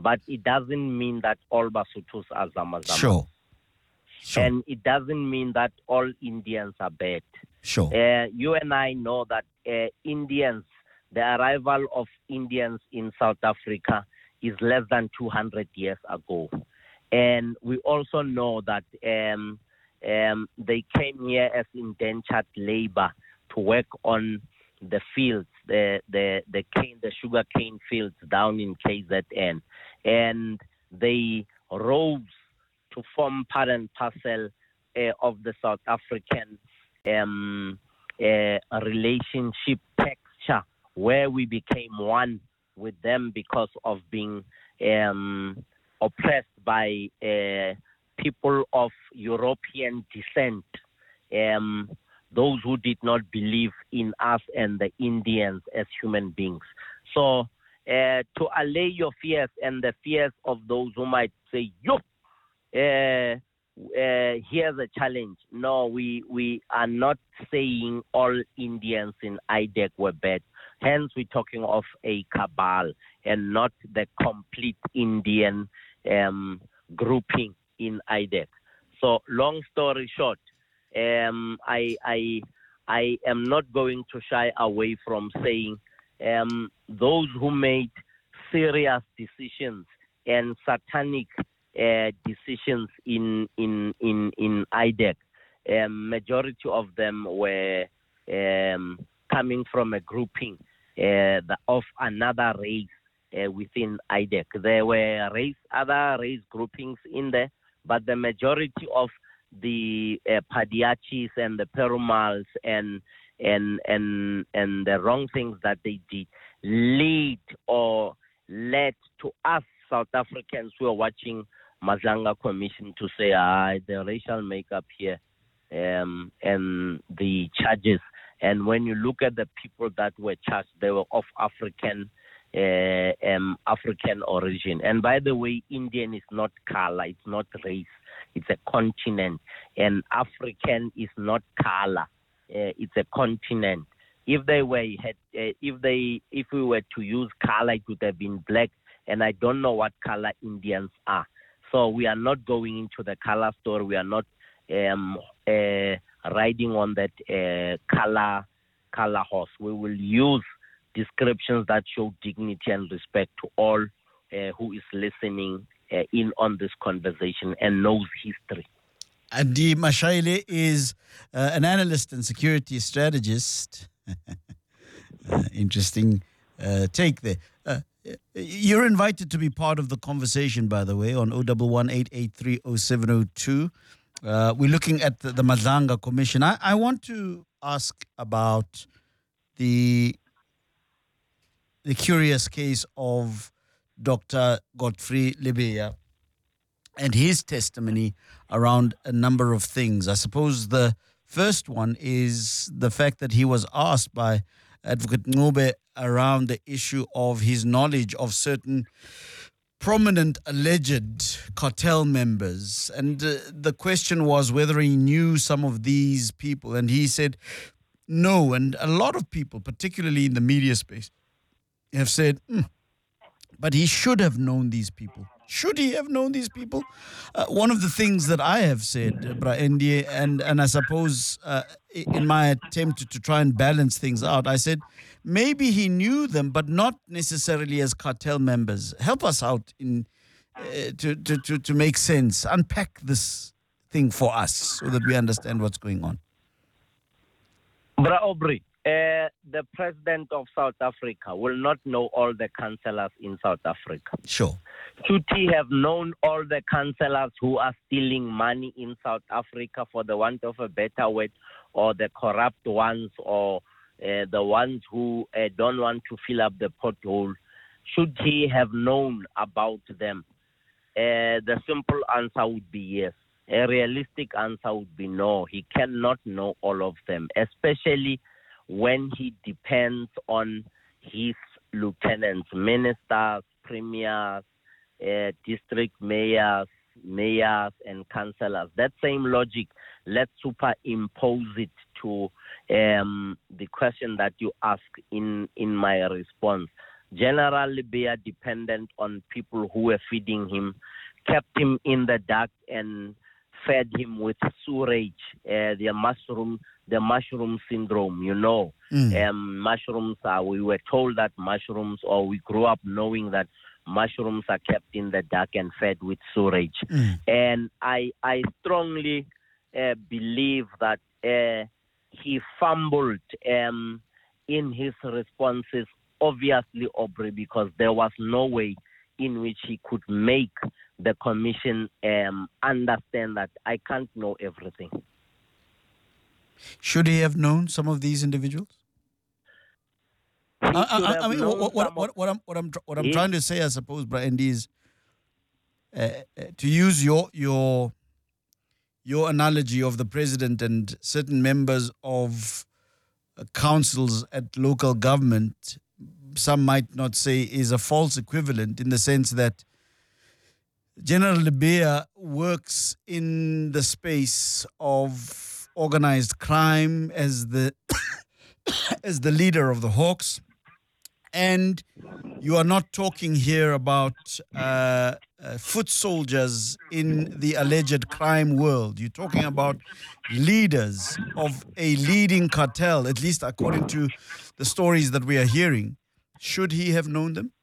but it doesn't mean that all Basutos are Zamazama. Sure. And it doesn't mean that all Indians are bad. Sure. You and I know that Indians, the arrival of Indians in South Africa is less than 200 years ago. And we also know that they came here as indentured labor to work on the fields, the sugar cane fields down in KZN. And they rose to form part and parcel of the South African relationship texture, where we became one with them because of being oppressed by people of European descent, those who did not believe in us and the Indians as human beings. So to allay your fears and the fears of those who might say, here's a challenge. No, we are not saying all Indians in IDEC were bad. Hence, we're talking of a cabal and not the complete Indian grouping in IDEC. So, long story short, I am not going to shy away from saying those who made serious decisions and satanic decisions in IDEC, majority of them were coming from a grouping of another race within IDEC. There were other race groupings in there, but the majority of the Padiachis and the Perumals and the wrong things that they did led to us South Africans who are watching Mazanga Commission to say, the racial makeup here and the charges. And when you look at the people that were charged, they were of African origin. And by the way, Indian is not color, it's not race, it's a continent. And African is not color, it's a continent. If we were to use color, it would have been black. And I don't know what color Indians are. So we are not going into the color story. We are not riding on that color horse. We will use descriptions that show dignity and respect to all who is listening in on this conversation and knows history. Adi Mashaile is an analyst and security strategist. Interesting take there. You're invited to be part of the conversation, by the way, on 011-883-0702. We're looking at the Mazanga Commission. I want to ask about the curious case of Dr. Godfrey Lebeya and his testimony around a number of things. I suppose the first one is the fact that he was asked by Advocate Ncube around the issue of his knowledge of certain prominent alleged cartel members. And the question was whether he knew some of these people. And he said no. And a lot of people, particularly in the media space, have said, but he should have known these people. Should he have known these people? One of the things that I have said, Bra Ndie, and I suppose in my attempt to try and balance things out, I said maybe he knew them, but not necessarily as cartel members. Help us out to make sense. Unpack this thing for us so that we understand what's going on. Bra Aubrey, the president of South Africa will not know all the councillors in South Africa. Sure. Should he have known all the councillors who are stealing money in South Africa, for the want of a better word, or the corrupt ones, or the ones who don't want to fill up the pothole? Should he have known about them? The simple answer would be yes. A realistic answer would be no. He cannot know all of them, especially when he depends on his lieutenants, ministers, premiers, district mayors, and councillors. That same logic, let's superimpose it to the question that you ask in my response. General Libya dependent on people who were feeding him, kept him in the dark and fed him with sewage, the mushroom syndrome, mushrooms are, we were told that mushrooms, or we grew up knowing that mushrooms are kept in the dark and fed with sewage. And I strongly believe that he fumbled in his responses, obviously, Aubrey, because there was no way in which he could make the commission understand that I can't know everything. Should he have known some of these individuals? I mean, what I'm trying to say, I suppose, Brian, is to use your analogy of the president and certain members of councils at local government, some might not say is a false equivalent, in the sense that General Libya works in the space of organized crime as the as the leader of the Hawks. And you are not talking here about foot soldiers in the alleged crime world. You're talking about leaders of a leading cartel, at least according to the stories that we are hearing. Should he have known them?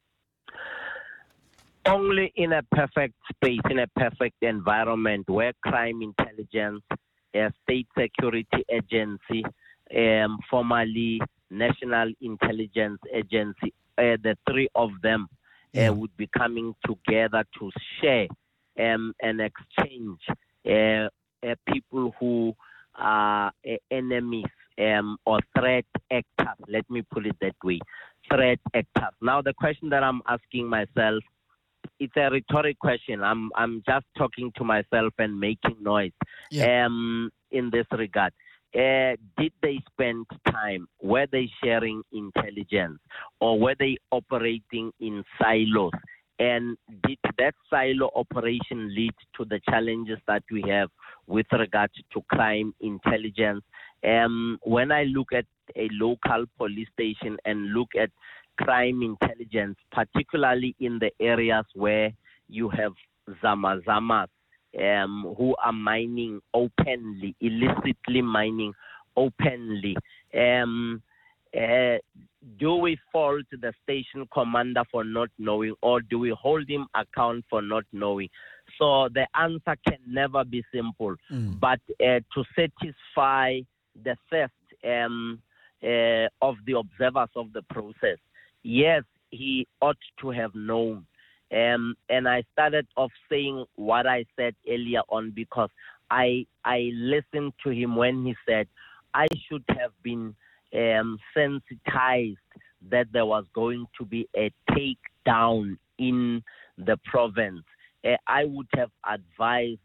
Only in a perfect space, in a perfect environment where crime intelligence, state security agency, formerly National Intelligence Agency, the three of them would be coming together to share and exchange people who are enemies or threat actors. Let me put it that way. Threat actors. Now, the question that I'm asking myself, it's a rhetoric question. I'm just talking to myself and making noise in this regard. Did they spend time? Were they sharing intelligence? Or were they operating in silos? And did that silo operation lead to the challenges that we have with regard to crime intelligence? When I look at a local police station and look at crime intelligence, particularly in the areas where you have Zamazamas, who are mining openly, illicitly mining openly. Do we fault the station commander for not knowing, or do we hold him account for not knowing? So the answer can never be simple. But to satisfy the thirst of the observers of the process, yes, he ought to have known. And I started off saying what I said earlier on because I listened to him when he said I should have been sensitized that there was going to be a takedown in the province. I would have advised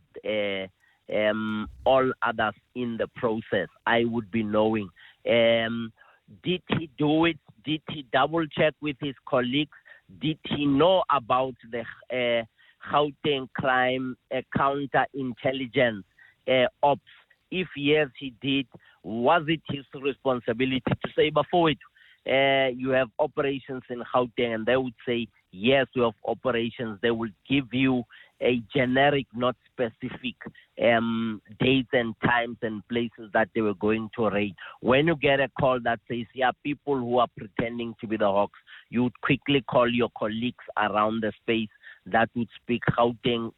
all others in the process. I would be knowing. Did he do it? Did he double check with his colleagues? Did he know about the Gauteng crime counterintelligence ops? If yes, he did. Was it his responsibility to say, before it, you have operations in Gauteng? And they would say, yes, we have operations. They will give you a generic, not specific dates and times and places that they were going to raid. When you get a call that says, yeah, people who are pretending to be the Hawks, you would quickly call your colleagues around the space that would speak Gauteng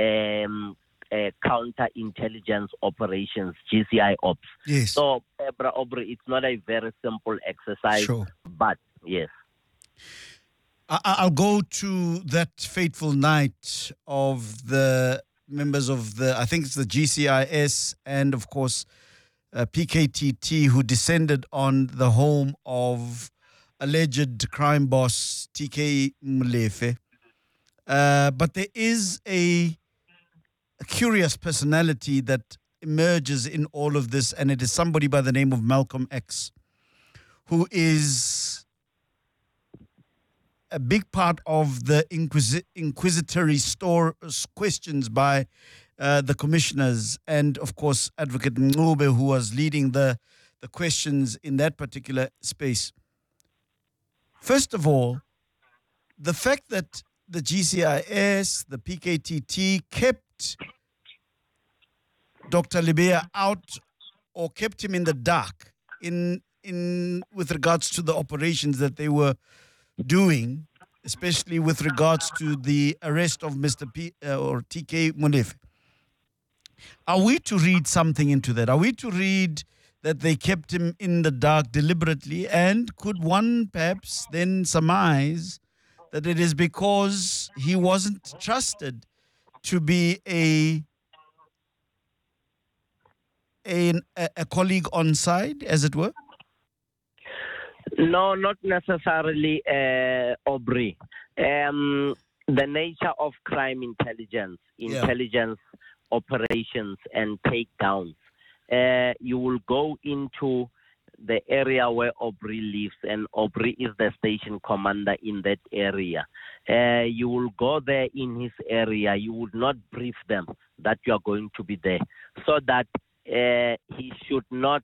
counterintelligence operations, GCI ops. Yes. So, Aubrey, it's not a very simple exercise, sure. But yes. I'll go to that fateful night of the members of I think it's the GCIS and, of course, PKTT, who descended on the home of alleged crime boss TK Molefe. But there is a curious personality that emerges in all of this, and it is somebody by the name of Malcolm X, who is a big part of the inquisitory questions by the commissioners, and of course Advocate Ncube, who was leading the questions in that particular space. First of all, the fact that the GCIS, the PKTT kept Dr. Libea out or kept him in the dark in with regards to the operations that they were doing, especially with regards to the arrest of Mr. P or TK Molefe. Are we to read something into that? Are we to read that they kept him in the dark deliberately? And could one perhaps then surmise that it is because he wasn't trusted to be a colleague on side, as it were? No, not necessarily, Aubrey. The nature of crime intelligence, intelligence operations and takedowns, you will go into the area where Aubrey lives, and Aubrey is the station commander in that area. You will go there in his area. You would not brief them that you are going to be there, so that he should not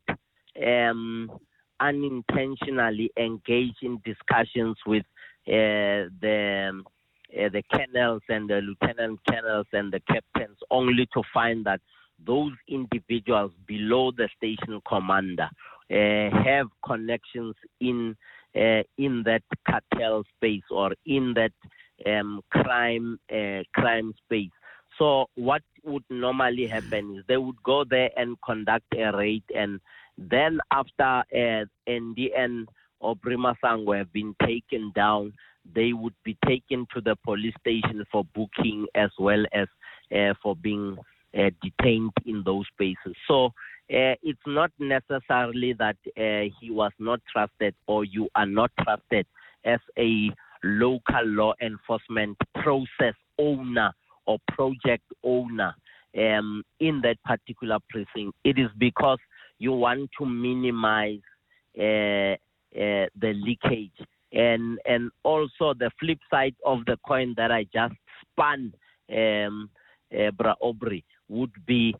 unintentionally engage in discussions with the colonels and the lieutenant colonels and the captains, only to find that those individuals below the station commander have connections in that cartel space or in that crime space. So what would normally happen is they would go there and conduct a raid, and then after NDN or Primasango have been taken down, they would be taken to the police station for booking as well as for being detained in those spaces. So it's not necessarily that he was not trusted or you are not trusted as a local law enforcement process owner or project owner in that particular precinct. It is because you want to minimize the leakage. And also the flip side of the coin that I just spun, Bra Aubrey, would be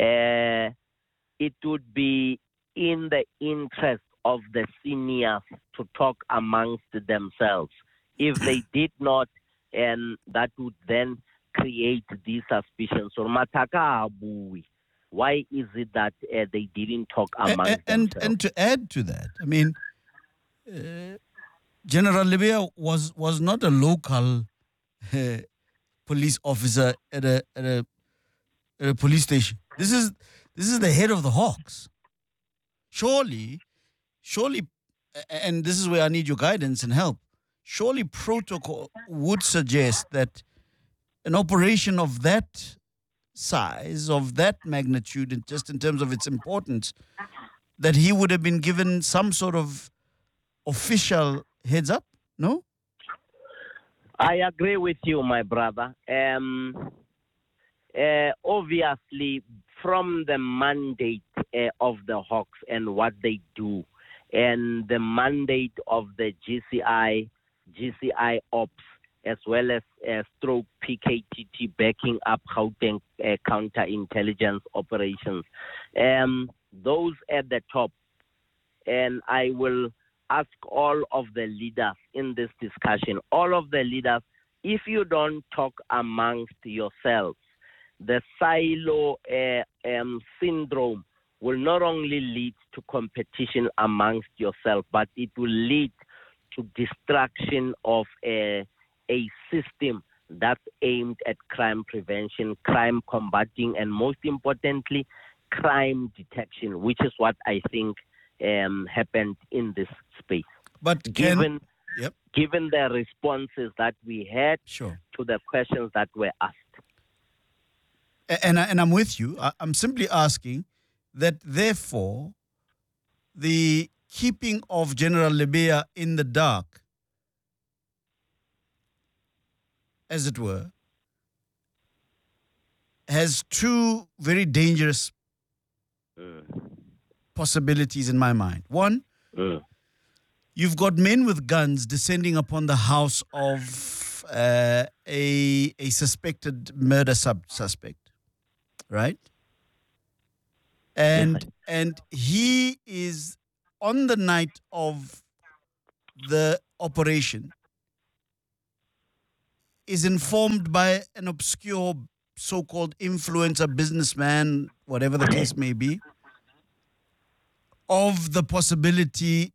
it would be in the interest of the seniors to talk amongst themselves. If they did not, and that would then create these suspicions. Or mataka abui. Why is it that they didn't talk amongst themselves? And to add to that, I mean, General Libea was not a local police officer at a police station. This is the head of the Hawks. Surely, and this is where I need your guidance and help. Surely, protocol would suggest that an operation of that size, of that magnitude, and just in terms of its importance, that he would have been given some sort of official heads up, no? I agree with you, my brother. Obviously, from the mandate of the Hawks and what they do, and the mandate of the GCI Ops, as well as stroke PKTT backing up Gauteng counterintelligence operations, those at the top, and I will ask all of the leaders in this discussion, all of the leaders, if you don't talk amongst yourselves, the silo syndrome will not only lead to competition amongst yourself, but it will lead to destruction of a system that's aimed at crime prevention, crime combating, and most importantly, crime detection, which is what I think happened in this space. But given the responses that we had to the questions that were asked. And I'm with you. I'm simply asking that, therefore, the keeping of General Libea in the dark, as it were, has two very dangerous possibilities in my mind. One, you've got men with guns descending upon the house of a suspected murder suspect, right? And he is on the night of the operation is informed by an obscure so-called influencer, businessman, whatever the case may be, of the possibility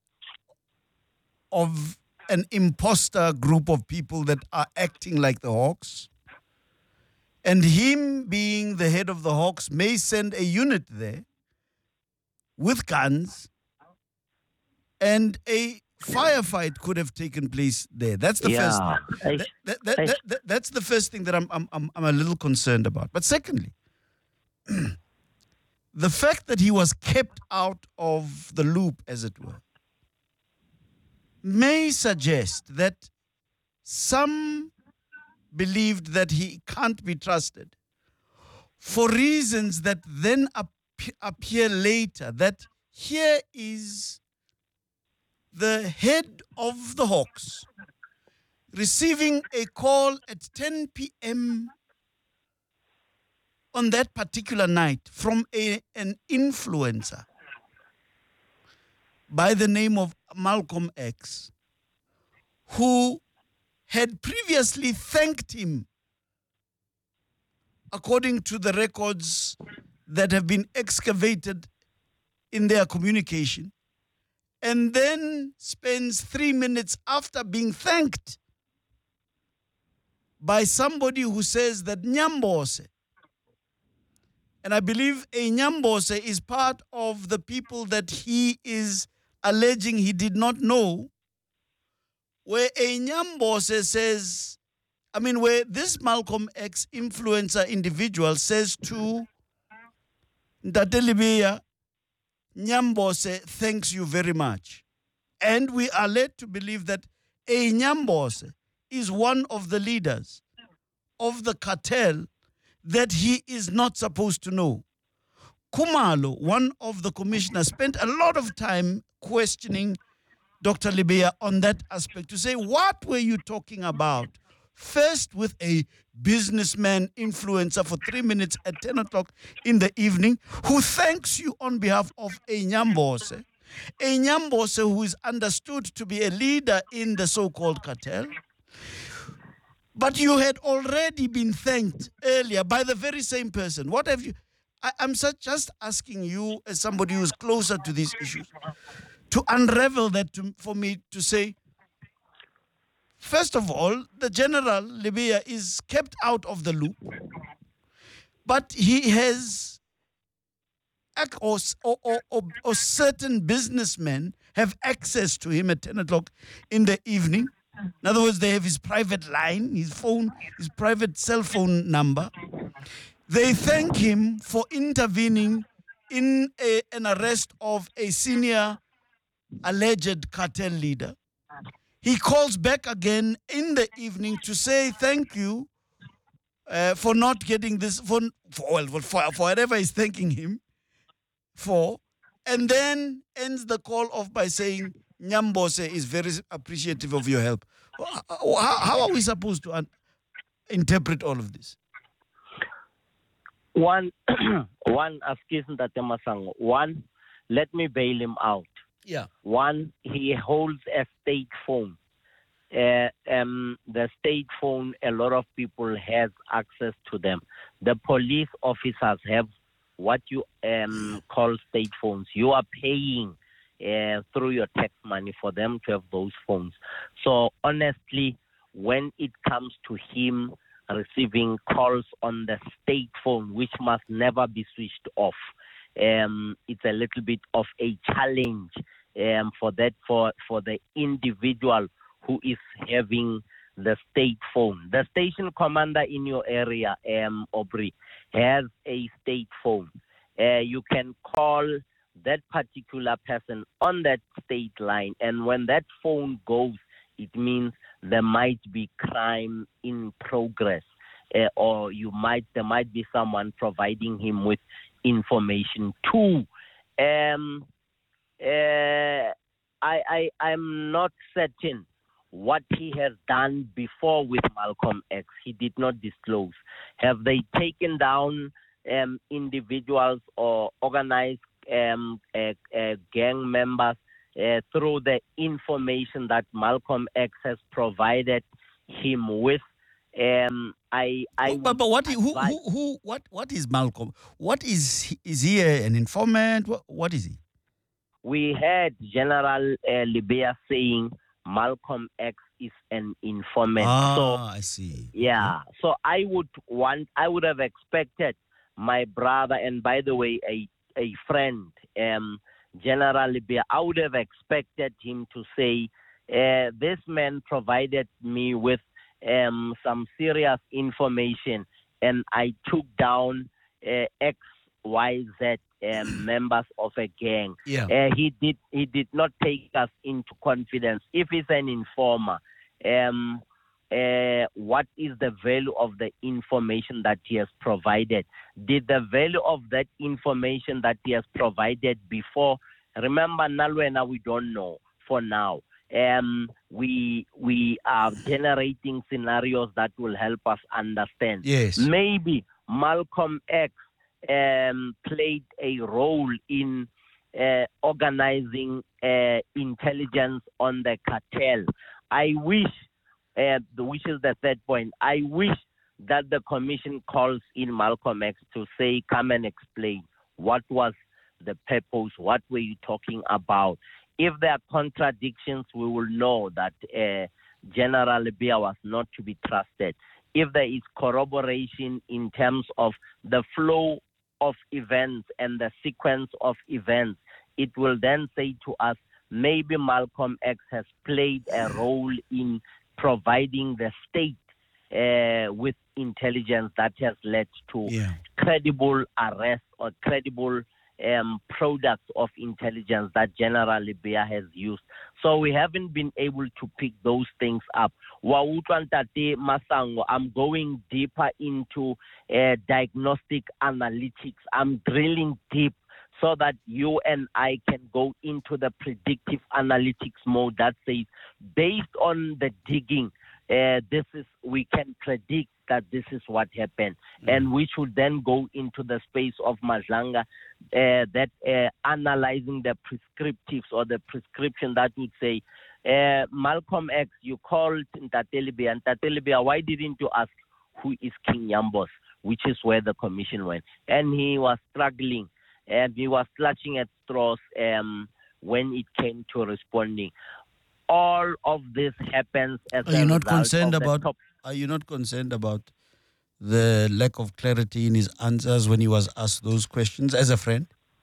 of an imposter group of people that are acting like the Hawks. And him being the head of the Hawks may send a unit there with guns, and a firefight could have taken place there. That's the first thing. That's the first thing that I'm a little concerned about. But secondly, the fact that he was kept out of the loop, as it were, may suggest that some believed that he can't be trusted for reasons that then appear later, that here is the head of the Hawks receiving a call at 10 p.m. on that particular night from an influencer by the name of Malcolm X, who had previously thanked him, according to the records that have been excavated in their communication, and then spends 3 minutes after being thanked by somebody who says that Nyambose, and I believe a Nyambose is part of the people that he is alleging he did not know, where a Nyambose says, where this Malcolm X influencer individual says to Ndate Nyambose, thanks you very much. And we are led to believe that a Nyambose is one of the leaders of the cartel that he is not supposed to know. Kumalo, one of the commissioners, spent a lot of time questioning Dr. Lebeya on that aspect to say, what were you talking about? First with a businessman influencer for 3 minutes at 10 o'clock in the evening who thanks you on behalf of a Nyambose who is understood to be a leader in the so-called cartel. But you had already been thanked earlier by the very same person. What have you... I'm just asking you, as somebody who's closer to these issues, to unravel that for me to say, first of all, the General Lebeya is kept out of the loop, but he has, or certain businessmen have access to him at 10 o'clock in the evening. In other words, they have his private line, his phone, his private cell phone number. They thank him for intervening in an arrest of a senior alleged cartel leader. He calls back again in the evening to say thank you for not getting this, for whatever he's thanking him for, and then ends the call off by saying, Nyambose is very appreciative of your help. How are we supposed to interpret all of this? One, let me bail him out. Yeah. One, he holds a state phone. The state phone, a lot of people have access to them. The police officers have what you call state phones. You are paying through your tax money for them to have those phones. So honestly, when it comes to him receiving calls on the state phone, which must never be switched off, it's a little bit of a challenge for the individual who is having the state phone. The station commander in your area, Aubrey, has a state phone. You can call that particular person on that state line, and when that phone goes, it means there might be crime in progress, or there might be someone providing him with information too. I'm not certain what he has done before with Malcolm X. He did not disclose. Have they taken down individuals or organized gang members through the information that Malcolm X has provided him with? I But would advise. what is Malcolm? What is he an informant? What is he? We heard General Libya saying Malcolm X is an informant. So Ah, I see. yeah, so I would have expected my brother, and by the way, a friend, General Libya, I would have expected him to say, this man provided me with some serious information, and I took down X, Y, Z members of a gang. Yeah. He did not take us into confidence. If he's an informer, what is the value of the information that he has provided? Did the value of that information that he has provided before? Remember, Nalwena, we don't know for now. We are generating scenarios that will help us understand. Yes. Maybe Malcolm X played a role in organizing intelligence on the cartel. I wish, which is the third point, I wish that the commission calls in Malcolm X to say, come and explain what was the purpose, what were you talking about. If there are contradictions, we will know that General Libya was not to be trusted. If there is corroboration in terms of the flow of events and the sequence of events, it will then say to us, maybe Malcolm X has played a role in providing the state with intelligence that has led to credible arrests or credible products of intelligence that General Libya has used. So we haven't been able to pick those things up. I'm going deeper into diagnostic analytics. I'm drilling deep so that you and I can go into the predictive analytics mode that says, based on the digging, we can predict that this is what happened, and we should then go into the space of Madlanga, analyzing the prescriptives or the prescription that would say, Malcolm X, you called Ntatelibia, and Ntatelibia, why didn't you ask who is King Yambos, which is where the commission went? And he was struggling, and he was clutching at straws when it came to responding. All of this happens as Are you not concerned about? Are you not concerned about the lack of clarity in his answers when he was asked those questions as a friend?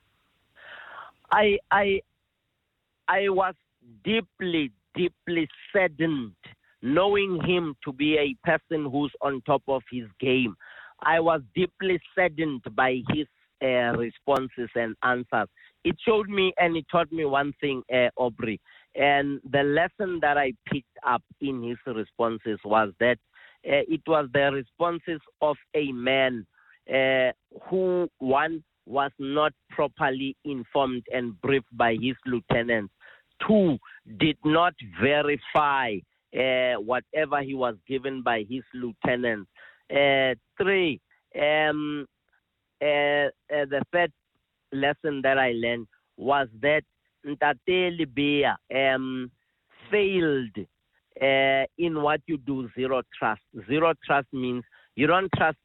I was deeply saddened knowing him to be a person who's on top of his game. I was deeply saddened by his responses and answers. It showed me and it taught me one thing, Aubrey. And the lesson that I picked up in his responses was that it was the responses of a man who, one, was not properly informed and briefed by his lieutenants. Two, did not verify whatever he was given by his lieutenants. Three, the third lesson that I learned was that Ntate Libya failed in what you do, zero trust. Zero trust means you don't trust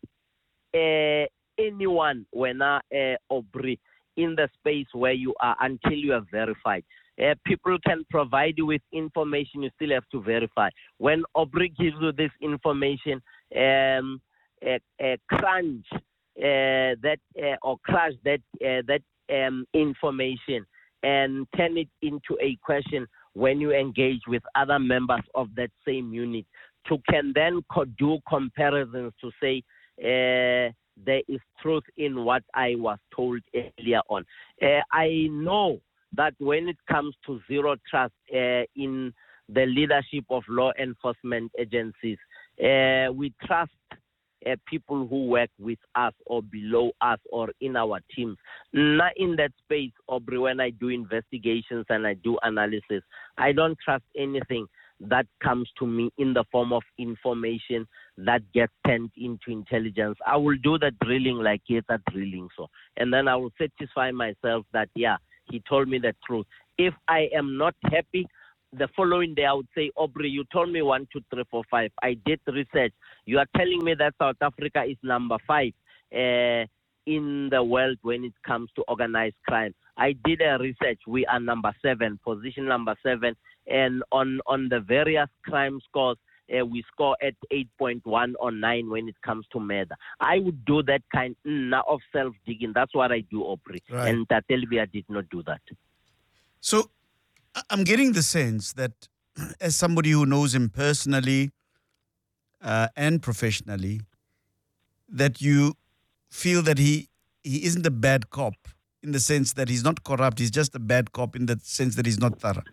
anyone when Aubrey in the space where you are until you have verified. People can provide you with information, you still have to verify. When Aubrey gives you this information, crunch that or crush that information and turn it into a question when you engage with other members of that same unit, to can then do comparisons to say there is truth in what I was told earlier on. I know that when it comes to zero trust in the leadership of law enforcement agencies, we trust people who work with us or below us or in our teams. Not in that space, Aubrey, when I do investigations and I do analysis, I don't trust anything that comes to me in the form of information that gets turned into intelligence. I will do the drilling like he's a drilling, so. And then I will satisfy myself that, yeah, he told me the truth. If I am not happy, the following day I would say, Aubrey, you told me 1, 2, 3, 4, 5. I did research. You are telling me that South Africa is number 5 in the world when it comes to organized crime. I did a research. We are number 7, position number 7. And on the various crime scores, we score at 8.1 or 9 when it comes to murder. I would do that kind of self-digging. That's what I do, Aubrey. Right. And Tatelbia did not do that. So I'm getting the sense that as somebody who knows him personally and professionally, that you feel that he isn't a bad cop in the sense that he's not corrupt. He's just a bad cop in the sense that he's not thorough.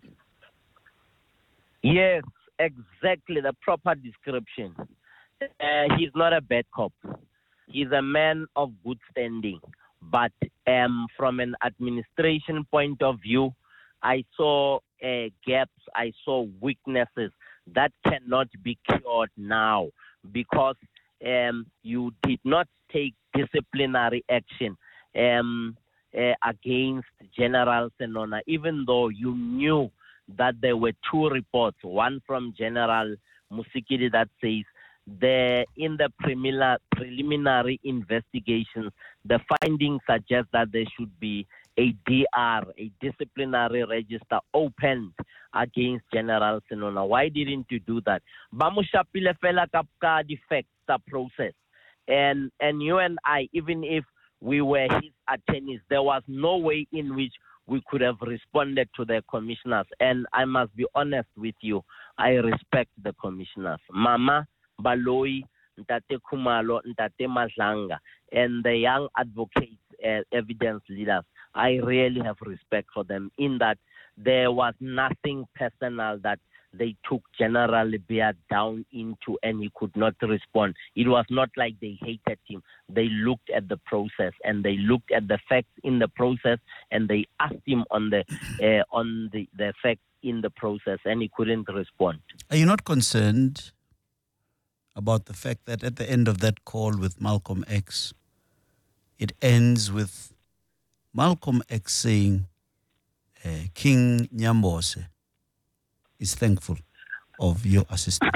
Yes, exactly the proper description. He's not a bad cop. He's a man of good standing. But from an administration point of view, I saw gaps, I saw weaknesses that cannot be cured now because you did not take disciplinary action against General Senona, even though you knew that there were 2 reports, one from General Musikili that says in the preliminary investigations, the findings suggest that there should be a DR, a disciplinary register, opened against General Senona. Why didn't you do that? Bamushapile fela kapka defect the process. And you and I, even if we were his attorneys, there was no way in which we could have responded to the commissioners. And I must be honest with you, I respect the commissioners. Mama Baloyi, Ntate Khumalo, Ntate Madlanga, and the young advocates, evidence leaders. I really have respect for them in that there was nothing personal that they took General Lebeya down into and he could not respond. It was not like they hated him. They looked at the process and they looked at the facts in the process and they asked him on the facts in the process and he couldn't respond. Are you not concerned about the fact that at the end of that call with Malcolm X, it ends with Malcolm X saying, King Nyambose is thankful of your assistance?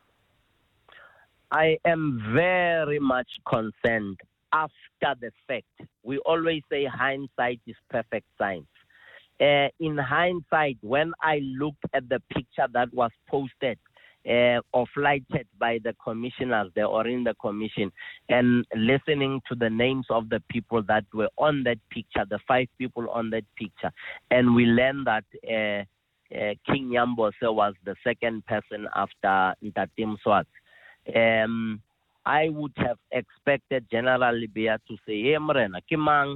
I am very much concerned after the fact. We always say hindsight is perfect science. In hindsight, when I looked at the picture that was posted or flighted by the commissioners there or in the commission and listening to the names of the people that were on that picture, the 5 people on that picture, and we learned that King Nyambose was the second person after Ntatim Swat. I would have expected General Lebeya to say, "Hey, Mrena, Kimang,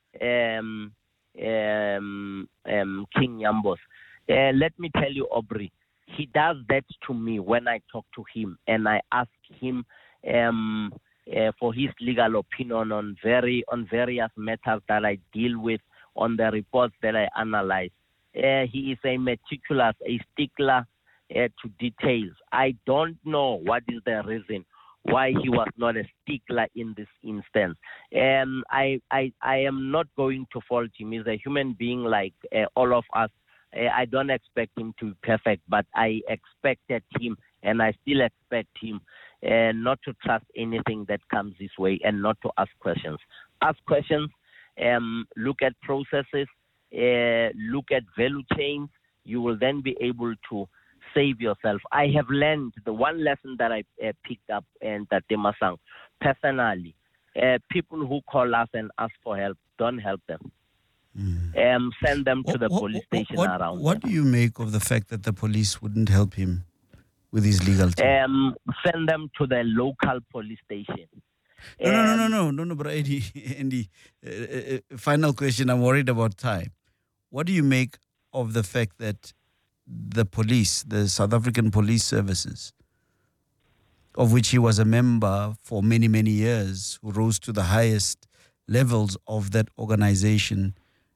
King Nyambose." Let me tell you, Aubrey, he does that to me when I talk to him and I ask him for his legal opinion on various matters that I deal with, on the reports that I analyze. He is a meticulous, a stickler to details. I don't know what is the reason why he was not a stickler in this instance. I am not going to fault him. He's a human being like all of us. I don't expect him to be perfect, but I expected him, and I still expect him not to trust anything that comes this way and not to ask questions. Ask questions, look at processes, look at value chains. You will then be able to save yourself. I have learned the one lesson that I picked up in Tatemasang personally. People who call us and ask for help, don't help them. Send them to the police station around. What do you make of the fact that the police wouldn't help him with his legal team? Send them to the local police station. No, but Andy, final question. I'm worried about time. What do you make of the fact that the police, the South African Police Services, of which he was a member for many, many years, who rose to the highest levels of that organization,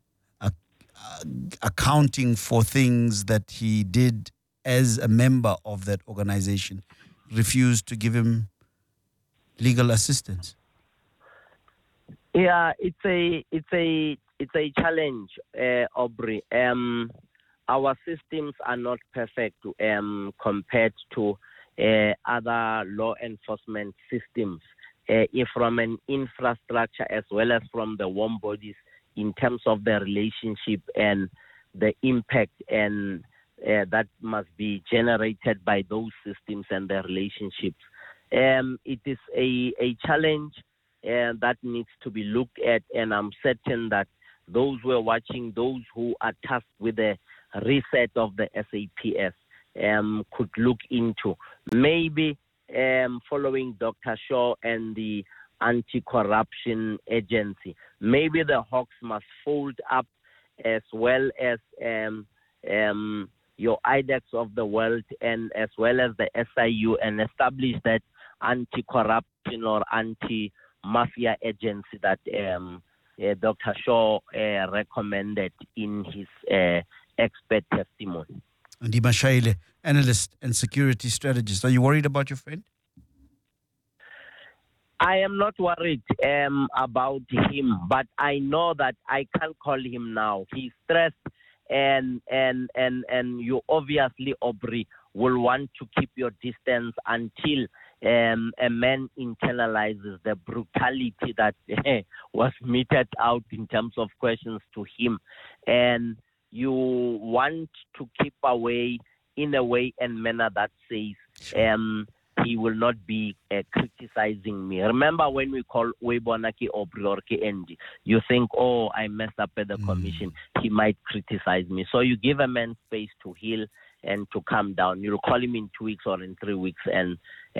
accounting for things that he did as a member of that organization, refused to give him legal assistance? Yeah, it's a challenge, Aubrey. our systems are not perfect compared to other law enforcement systems, if from an infrastructure as well as from the warm bodies in terms of the relationship and the impact and that must be generated by those systems and their relationships. It is a challenge that needs to be looked at, and I'm certain that those who are watching, those who are tasked with the reset of the SAPS could look into. Maybe following Dr. Shaw and the Anti-Corruption Agency, maybe the Hawks must fold up as well as your IDEX of the world and as well as the SIU and establish that anti-corruption or anti-mafia agency that Dr. Shaw recommended in his expert testimony. Ndima Shaile, analyst and security strategist. Are you worried about your friend? I am not worried about him, but I know that I can't call him now. He's stressed, and you obviously, Aubrey, will want to keep your distance until a man internalizes the brutality that was meted out in terms of questions to him. And you want to keep away in a way and manner that says he will not be criticizing me. Remember when we call Webonaki Aubrey or Kendi, you think, oh, I messed up at the commission. He might criticize me. So you give a man space to heal and to calm down. You'll call him in 2 weeks or in 3 weeks and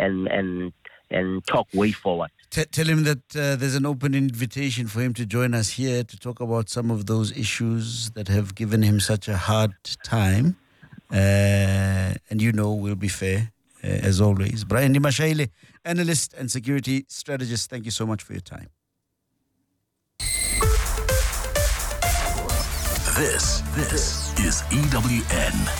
talk way forward. Tell him that there's an open invitation for him to join us here to talk about some of those issues that have given him such a hard time. And we'll be fair, as always. Brian Ndima Shaile, analyst and security strategist, thank you so much for your time. This is EWN.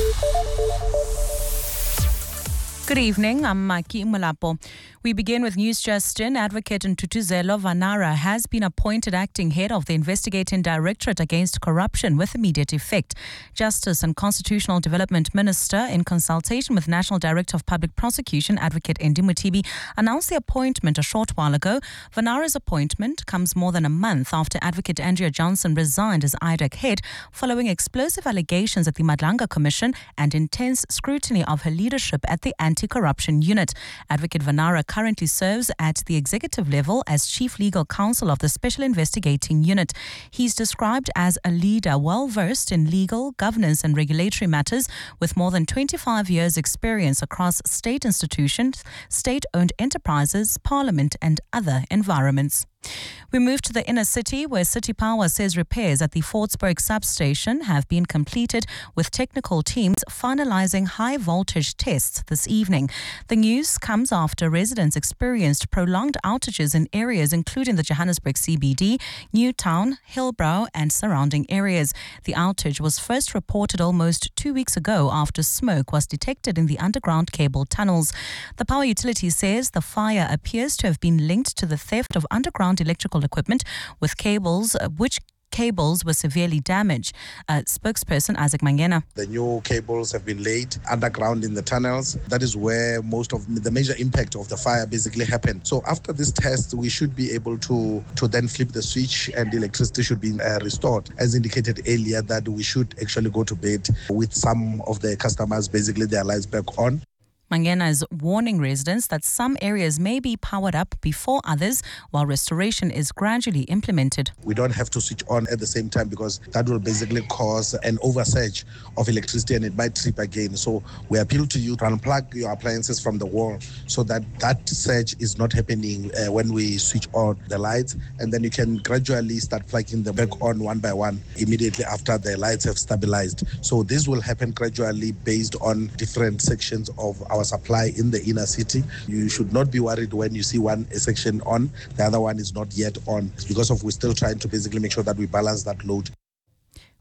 Good evening, I'm Maki Mulapo. We begin with News Justin. Advocate Ntutuzelo Vanara has been appointed acting head of the Investigating Directorate Against Corruption with immediate effect. Justice and Constitutional Development Minister, in consultation with National Director of Public Prosecution, Advocate Endi Mutibi, announced the appointment a short while ago. Vanara's appointment comes more than a month after Advocate Andrea Johnson resigned as IDEC head following explosive allegations at the Madlanga Commission and intense scrutiny of her leadership at the Anti-Corruption Unit. Advocate Vanara currently serves at the executive level as Chief Legal Counsel of the Special Investigating Unit. He's described as a leader well-versed in legal, governance and regulatory matters with more than 25 years' experience across state institutions, state-owned enterprises, parliament and other environments. We move to the inner city, where City Power says repairs at the Fortsburg substation have been completed, with technical teams finalizing high voltage tests this evening. The news comes after residents experienced prolonged outages in areas including the Johannesburg CBD, Newtown, Hillbrow and surrounding areas. The outage was first reported almost 2 weeks ago after smoke was detected in the underground cable tunnels. The power utility says the fire appears to have been linked to the theft of underground electrical equipment, with which cables were severely damaged. Spokesperson Isaac Mangena. The new cables have been laid underground in the tunnels. That is where most of the major impact of the fire basically happened. So after this test, we should be able to then flip the switch and the electricity should be restored. As indicated earlier, that we should actually go to bed with some of the customers, basically their lights back on. Mangena is warning residents that some areas may be powered up before others while restoration is gradually implemented. We don't have to switch on at the same time because that will basically cause an oversurge of electricity and it might trip again. So we appeal to you to unplug your appliances from the wall so that surge is not happening when we switch on the lights, and then you can gradually start plugging them back on one by one immediately after the lights have stabilized. So this will happen gradually based on different sections of our supply in the inner city. You should not be worried when you see one section on, the other one is not yet on, because we're still trying to basically make sure that we balance that load.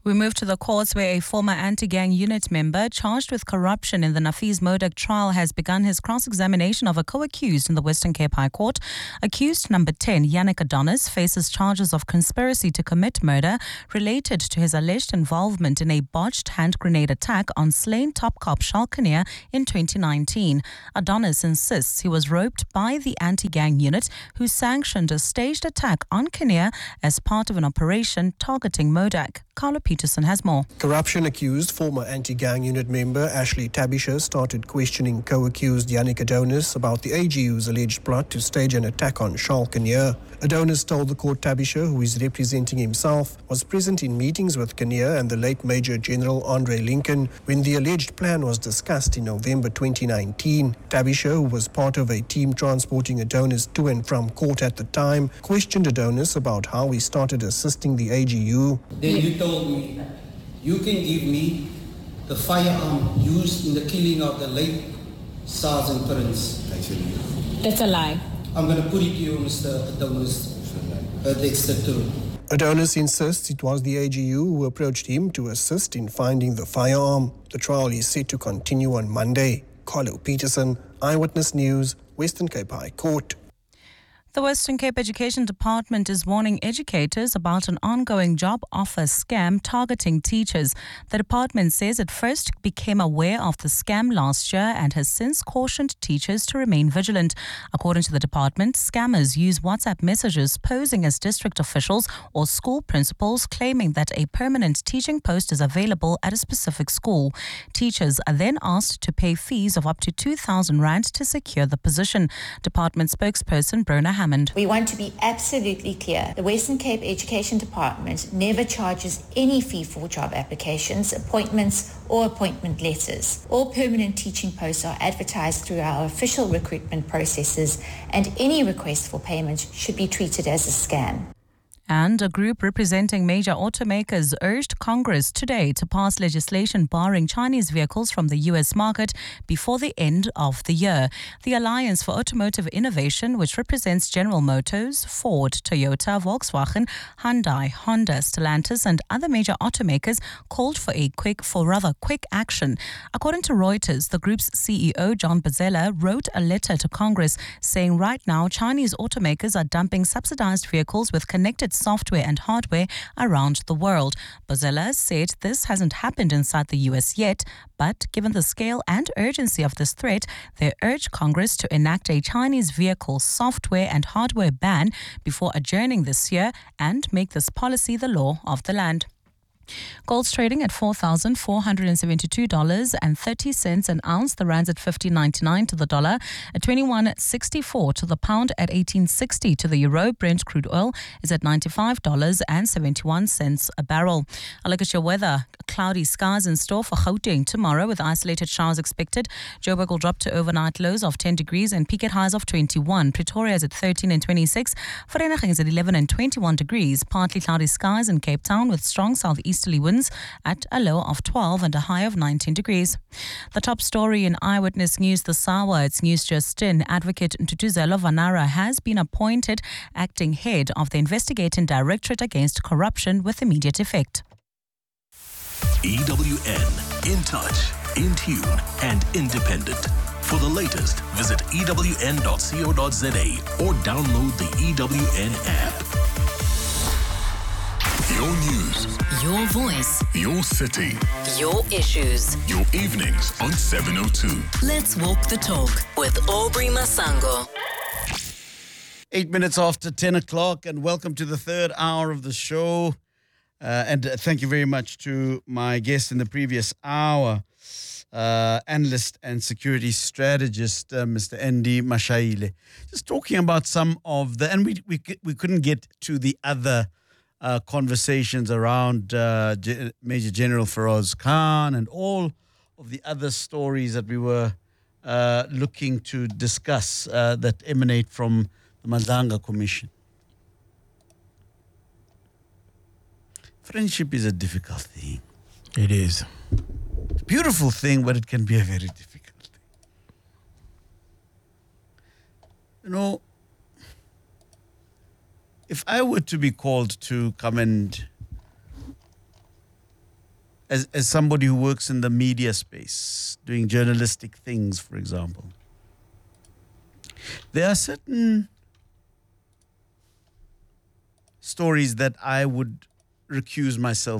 We move to the courts where a former anti-gang unit member charged with corruption in the Nafiz Modak trial has begun his cross-examination of a co-accused in the Western Cape High Court. Accused number 10, Yannick Adonis, faces charges of conspiracy to commit murder related to his alleged involvement in a botched hand grenade attack on slain top cop Charles Kinnear in 2019. Adonis insists he was roped by the anti-gang unit who sanctioned a staged attack on Kinnear as part of an operation targeting Modak. Carlo Peterson has more. Corruption-accused former anti-gang unit member Ashley Tabisha started questioning co-accused Yannick Adonis about the AGU's alleged plot to stage an attack on Charles Kinnear. Adonis told the court Tabisha, who is representing himself, was present in meetings with Kinnear and the late Major General Andre Lincoln when the alleged plan was discussed in November 2019. Tabisha, who was part of a team transporting Adonis to and from court at the time, questioned Adonis about how he started assisting the AGU. Then you told me, you can give me the firearm used in the killing of the late Sergeant Prince. That's a lie. I'm going to put it to you, Mr. Adonis, Dexter too. Adonis insists it was the AGU who approached him to assist in finding the firearm. The trial is set to continue on Monday. Carlo Peterson, Eyewitness News, Western Cape High Court. The Western Cape Education Department is warning educators about an ongoing job offer scam targeting teachers. The department says it first became aware of the scam last year and has since cautioned teachers to remain vigilant. According to the department, scammers use WhatsApp messages posing as district officials or school principals claiming that a permanent teaching post is available at a specific school. Teachers are then asked to pay fees of up to 2,000 rand to secure the position. Department spokesperson Brona Hammond. We want to be absolutely clear. The Western Cape Education Department never charges any fee for job applications, appointments or appointment letters. All permanent teaching posts are advertised through our official recruitment processes, and any request for payment should be treated as a scam. And a group representing major automakers urged Congress today to pass legislation barring Chinese vehicles from the U.S. market before the end of the year. The Alliance for Automotive Innovation, which represents General Motors, Ford, Toyota, Volkswagen, Hyundai, Honda, Stellantis and other major automakers, called for quick action. According to Reuters, the group's CEO, John Bazella, wrote a letter to Congress saying right now Chinese automakers are dumping subsidized vehicles with connected software and hardware around the world. Bazella said this hasn't happened inside the US yet, but given the scale and urgency of this threat, they urge Congress to enact a Chinese vehicle software and hardware ban before adjourning this year and make this policy the law of the land. Gold's trading at $4,472.30 an ounce. The rand's at 15.99 to the dollar, at 21.64 to the pound, at 18.60 to the euro. Brent crude oil is at $95.71 a barrel. A look at your weather. Cloudy skies in store for Gauteng tomorrow with isolated showers expected. Joburg will drop to overnight lows of 10 degrees and peak at highs of 21. Pretoria is at 13 and 26. Vereeniging is at 11 and 21 degrees. Partly cloudy skies in Cape Town with strong southeasterly winds at a low of 12 and a high of 19 degrees. The top story in Eyewitness News this hour. It's News Just In. Advocate Ntutuzelo Vanara has been appointed acting head of the Investigating Directorate Against Corruption with immediate effect. EWN, in touch, in tune and independent. For the latest, visit ewn.co.za or download the EWN app. Your news, Your voice. your city, Your issues. your evenings on 702. Let's walk the talk with Aubrey Masango. 8 minutes after 10 o'clock, and welcome to the third hour of the show. And thank you very much to my guest in the previous hour, analyst and security strategist, Mr. Andy Mashaile. Just talking about some of the, and we couldn't get to the other conversations around Major General Feroz Khan and all of the other stories that we were looking to discuss that emanate from the Madlanga Commission. Friendship is a difficult thing. It is. It's a beautiful thing, but it can be a very difficult thing. You know, if I were to be called to come and as somebody who works in the media space, doing journalistic things, for example, there are certain stories that I would recuse myself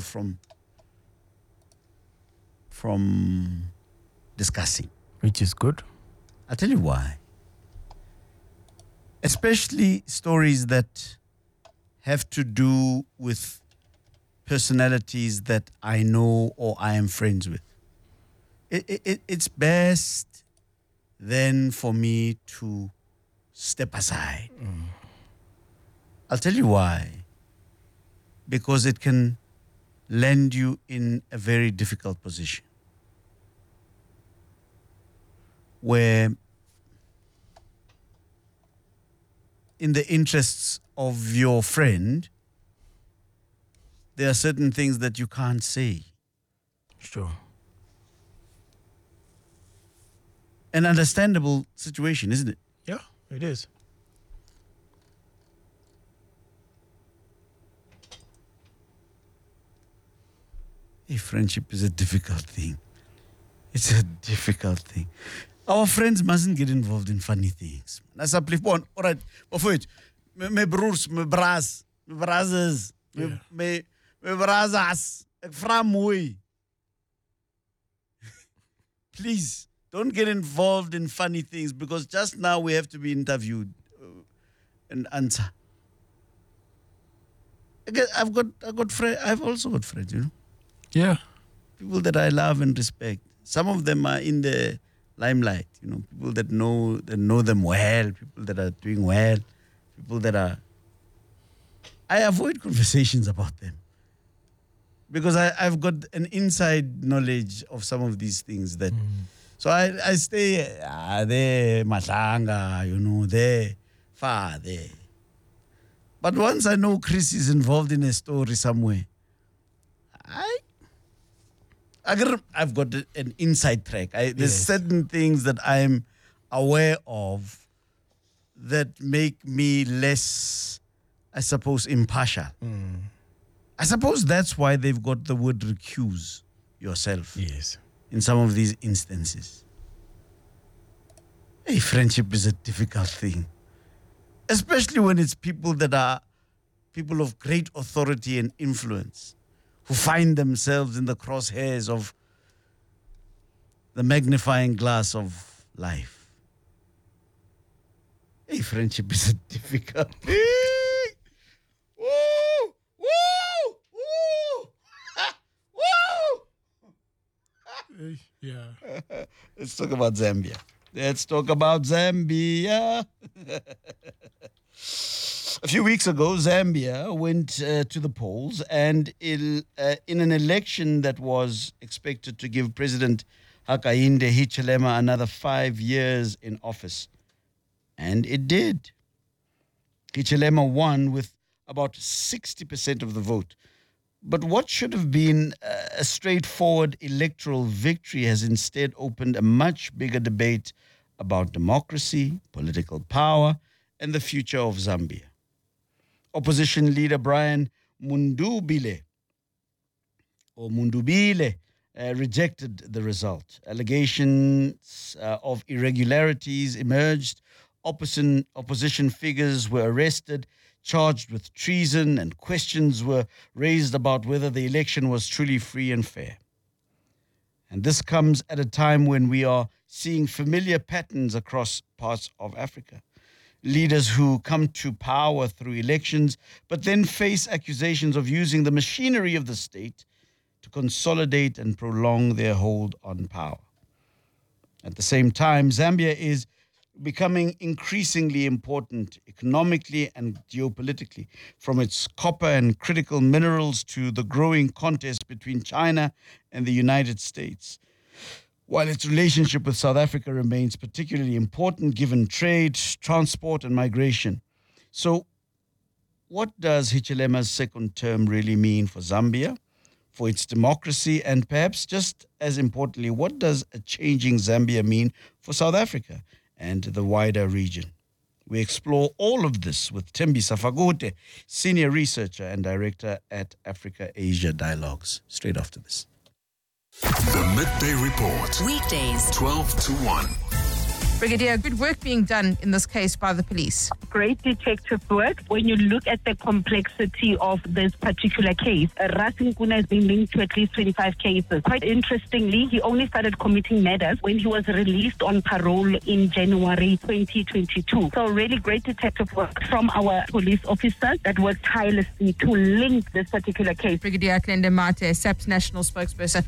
from discussing. Which is good. I'll tell you why. Especially stories that have to do with personalities that I know or I am friends with. It's best then for me to step aside. I'll tell you why. Because it can land you in a very difficult position where, in the interests of your friend, there are certain things that you can't say. Sure. An understandable situation, isn't it? Yeah, it is. Friendship is a difficult thing. It's a difficult thing. Our friends mustn't get involved in funny things. That's a play. All right, my broers, my brothers, my brothers, my brothers, from way. Please don't get involved in funny things, because just now we have to be interviewed and answer. I've also got friends, you know. Yeah. People that I love and respect. Some of them are in the limelight, you know, people that know them well, people that are doing well, people that are... I avoid conversations about them because I've got an inside knowledge of some of these things that... So I stay there, Matlanga, you know, there, far there. But once I know Chris is involved in a story somewhere, I've got an inside track. There's certain things that I'm aware of that make me less, I suppose, impartial. I suppose that's why they've got the word recuse yourself. Yes. In some of these instances. Friendship is a difficult thing. Especially when it's people that are people of great authority and influence, who find themselves in the crosshairs of the magnifying glass of life. Friendship is a difficult thing. Woo! Woo! Woo! Woo! Yeah. Let's talk about Zambia. A few weeks ago, Zambia went to the polls, and in an election that was expected to give President Hakainde Hichilema another 5 years in office. And it did. Hichilema won with about 60% of the vote. But what should have been a straightforward electoral victory has instead opened a much bigger debate about democracy, political power, and the future of Zambia. Opposition leader Brian Mundubile rejected the result. Allegations of irregularities emerged. Opposition figures were arrested, charged with treason, and questions were raised about whether the election was truly free and fair. And this comes at a time when we are seeing familiar patterns across parts of Africa. Leaders who come to power through elections, but then face accusations of using the machinery of the state to consolidate and prolong their hold on power. At the same time, Zambia is becoming increasingly important economically and geopolitically, from its copper and critical minerals to the growing contest between China and the United States. While its relationship with South Africa remains particularly important given trade, transport, and migration. So, what does Hichilema's second term really mean for Zambia, for its democracy, and perhaps just as importantly, what does a changing Zambia mean for South Africa and the wider region? We explore all of this with Thembisa Fagote, Senior Researcher and Director at Africa-Asia Dialogues, straight after this. The Midday Report. Weekdays, 12 to 1. Brigadier, good work being done in this case by the police. Great detective work. When you look at the complexity of this particular case, Ras Nkuna has been linked to at least 25 cases. Quite interestingly, he only started committing murders when he was released on parole in January 2022. So really great detective work from our police officers that worked tirelessly to link this particular case. Brigadier Klende Mate, SAP's national spokesperson.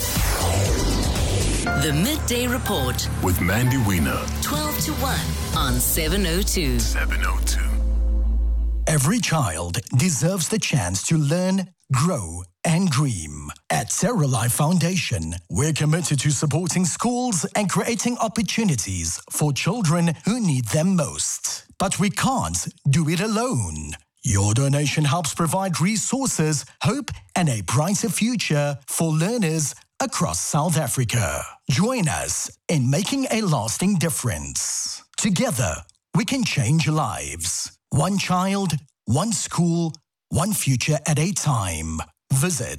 The Midday Report With Mandy Wiener. 12 to 1 on 702. 702. Every child deserves the chance to learn, grow, and dream. At Terra Life Foundation, we're committed to supporting schools and creating opportunities for children who need them most. But we can't do it alone. Your donation helps provide resources, hope, and a brighter future for learners across South Africa. Join us in making a lasting difference. Together, we can change lives. One child, one school, one future at a time. Visit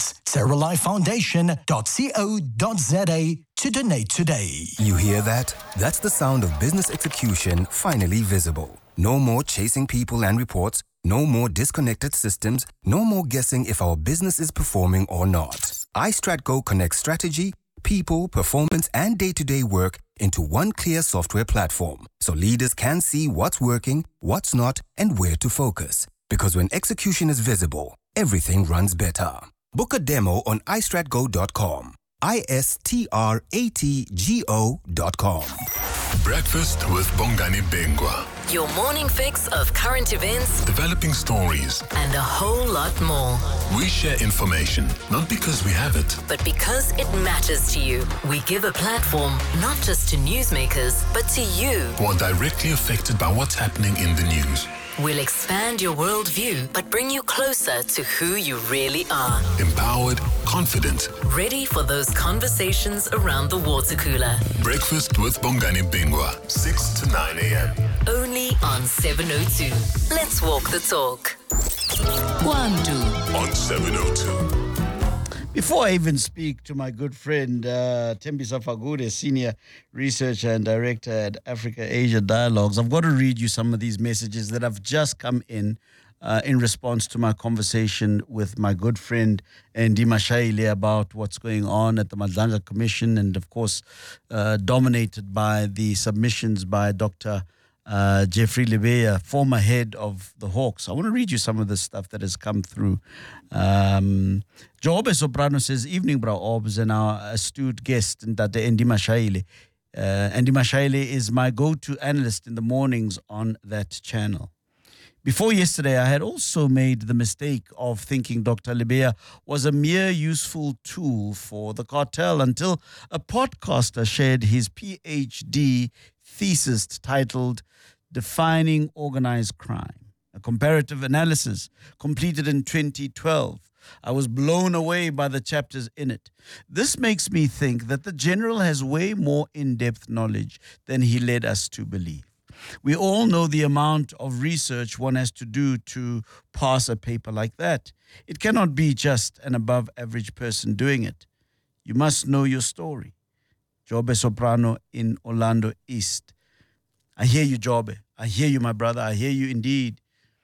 terralifefoundation.co.za to donate today. You hear that? That's the sound of business execution finally visible. No more chasing people and reports. No more disconnected systems. No more guessing if our business is performing or not. iStratGo connects strategy, people, performance, and day-to-day work into one clear software platform, so leaders can see what's working, what's not, and where to focus. Because when execution is visible, everything runs better. Book a demo on iStratGo.com. iStratgo.com. Breakfast with Bongani Bengwa. Your morning fix of current events, Developing stories. and a whole lot more. We share information, not because we have it. But because it matters to you, we give a platform not just to newsmakers, but to you. Who are directly affected by what's happening in the news. We'll expand your worldview, but bring you closer to who you really are. Empowered, confident. Ready for those conversations around the water cooler. Breakfast with Bongani Bengwa, 6 to 9 a.m. Only on 702. Let's walk the talk. Kwandu. On 702. Before I even speak to my good friend Thembisa Fagude, Senior Researcher and Director at Africa-Asia Dialogues, I've got to read you some of these messages that have just come in response to my conversation with my good friend Ndima Shaile about what's going on at the Madlanga Commission, and of course dominated by the submissions by Dr. Jeffrey Lebeya, former head of the Hawks. I want to read you some of the stuff that has come through. Jobe Soprano says, evening, bro, Obs, and our astute guest, Ndima Shaile. Ndima Shaile is my go-to analyst in the mornings on that channel. Before yesterday, I had also made the mistake of thinking Dr. Lebeya was a mere useful tool for the cartel until a podcaster shared his PhD thesis titled Defining Organized Crime, a comparative analysis completed in 2012. I was blown away by the chapters in it. This makes me think that the general has way more in-depth knowledge than he led us to believe. We all know the amount of research one has to do to pass a paper like that. It cannot be just an above-average person doing it. You must know your story. Jobe Soprano in Orlando East. I hear you, Jobe. I hear you, my brother. I hear you indeed.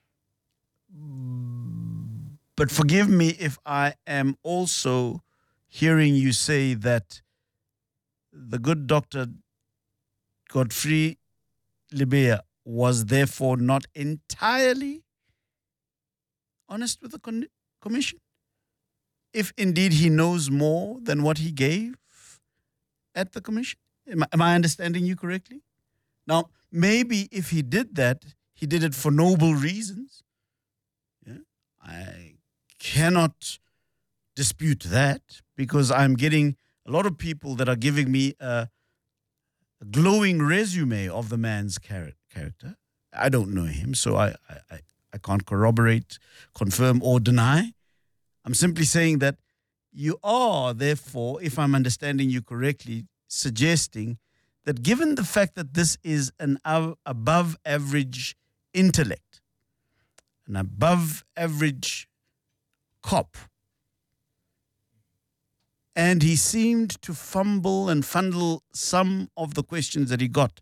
But forgive me if I am also hearing you say that the good Dr. Godfrey Lebeya was therefore not entirely honest with the commission, if indeed he knows more than what he gave at the commission. Am I understanding you correctly? Now, maybe if he did that, he did it for noble reasons. Yeah? I cannot dispute that, because I'm getting a lot of people that are giving me a glowing resume of the man's character. I don't know him, so I can't corroborate, confirm, or deny. I'm simply saying that you are, therefore, if I'm understanding you correctly, suggesting that given the fact that this is an above-average intellect, an above-average cop, And he seemed to fumble and fundle some of the questions that he got.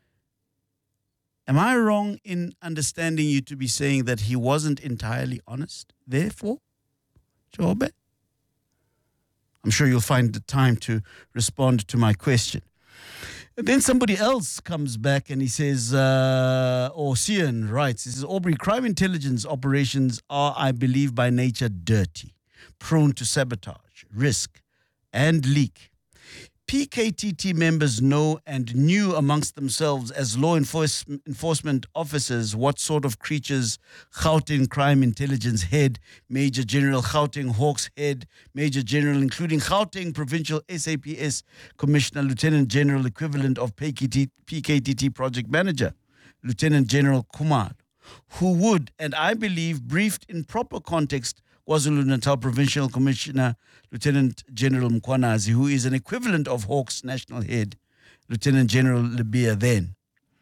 Am I wrong in understanding you to be saying that he wasn't entirely honest? Therefore, Jobe? I'm sure you'll find the time to respond to my question. And then somebody else comes back and he says, or Cian writes, he says, Aubrey, crime intelligence operations are, I believe, by nature dirty, prone to sabotage, risk, and leak. PKTT members know and knew amongst themselves as law enforcement officers what sort of creatures Gauteng Crime Intelligence Head, Major General Gauteng Hawks Head, Major General, including Gauteng Provincial SAPS Commissioner, Lieutenant General equivalent of PKTT Project Manager, Lieutenant General Kumar, who would, and I believe, briefed in proper context, KwaZulu-Natal Provincial Commissioner, Lieutenant General Mkhwanazi, who is an equivalent of Hawks National Head, Lieutenant General Lebeya then.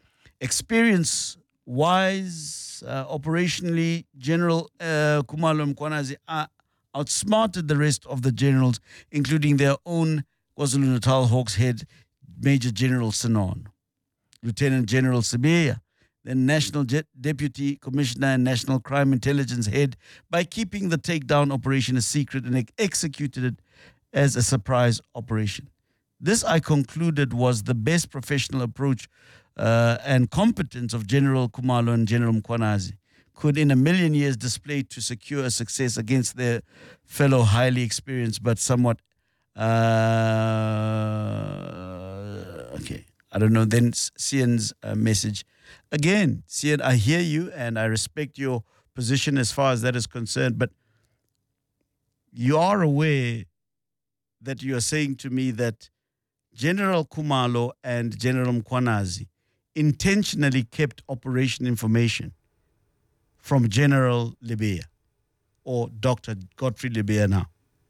Experience-wise, operationally, General Khumalo Mkhwanazi outsmarted the rest of the generals, including their own KwaZulu-Natal Hawks Head, Major General Sanon. Lieutenant General Sibeya, the National Deputy Commissioner and National Crime Intelligence Head, by keeping the takedown operation a secret and executed it as a surprise operation. This, I concluded, was the best professional approach and competence of General Khumalo and General Mkhwanazi could in a million years display to secure a success against their fellow highly experienced but somewhat okay, I don't know, then Cian's message. Again, Cian, I hear you and I respect your position as far as that is concerned, but you are aware that you are saying to me that General Khumalo and General Mkhwanazi intentionally kept operation information from General Lebeya or Dr. Godfrey Lebeya now.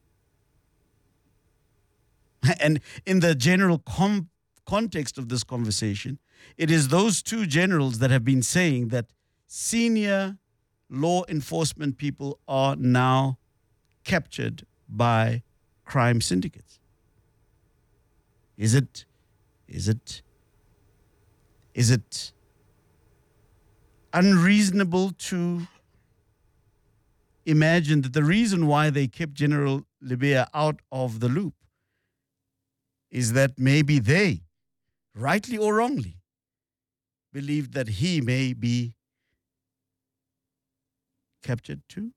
And in the general context of this conversation, it is those two generals that have been saying that senior law enforcement people are now captured by crime syndicates. Is it unreasonable to imagine that the reason why they kept General Lebeya out of the loop is that maybe they, rightly or wrongly, believed that he may be captured too?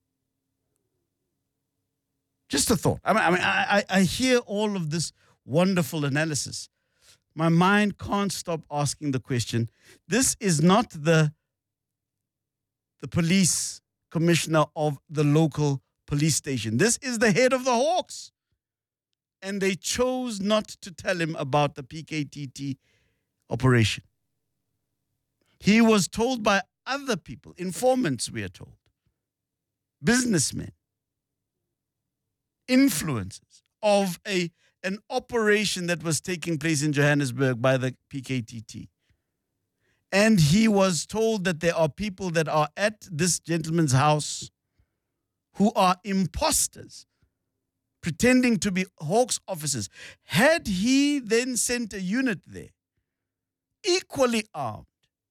Just a thought. I hear all of this wonderful analysis. My mind can't stop asking the question. This is not the police commissioner of the local police station. This is the head of the Hawks. And they chose not to tell him about the PKTT operation. He was told by other people, informants, we are told, businessmen, influencers of an operation that was taking place in Johannesburg by the PKTT. And he was told that there are people that are at this gentleman's house who are imposters, pretending to be Hawks officers. Had he then sent a unit there, equally armed,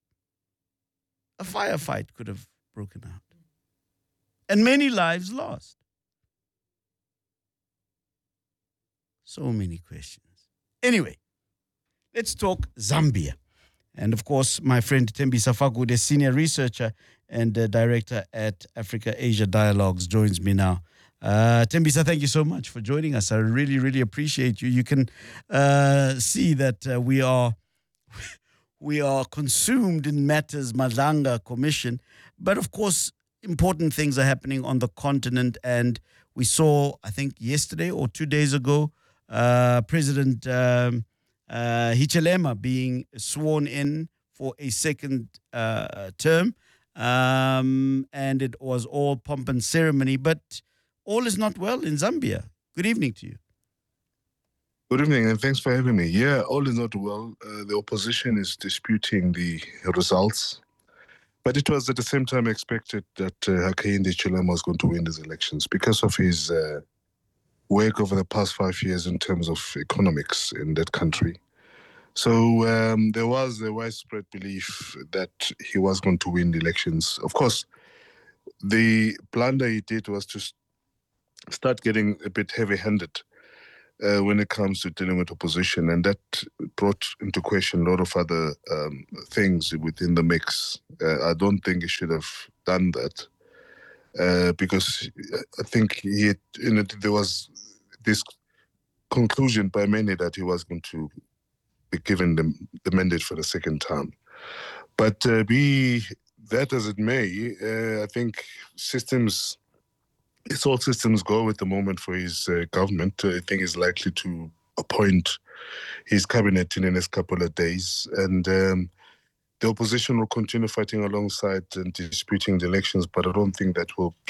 a firefight could have broken out. And many lives lost. So many questions. Anyway, let's talk Zambia. And of course, my friend Thembisa Faku, the senior researcher and director at Africa-Asia Dialogues, joins me now. Thembisa, thank you so much for joining us. I really, really appreciate you. You can see that we are consumed in matters Madlanga Commission. But of course, important things are happening on the continent. And we saw, I think yesterday or 2 days ago, President Hichilema being sworn in for a second term. And it was all pomp and ceremony. But all is not well in Zambia. Good evening to you. Good evening, and thanks for having me. Yeah, all is not well. The opposition is disputing the results. But it was at the same time expected that Hakainde Hichilema was going to win these elections because of his work over the past 5 years in terms of economics in that country. So there was a widespread belief that he was going to win the elections. Of course, the blunder he did was to start getting a bit heavy-handed when it comes to dealing with opposition, and that brought into question a lot of other things within the mix. I don't think he should have done that because I think there was this conclusion by many that he was going to be given the mandate for the second term. But be that as it may, I think it's all systems go at the moment for his government. I think he's likely to appoint his cabinet in the next couple of days. And the opposition will continue fighting alongside and disputing the elections, but I don't think that will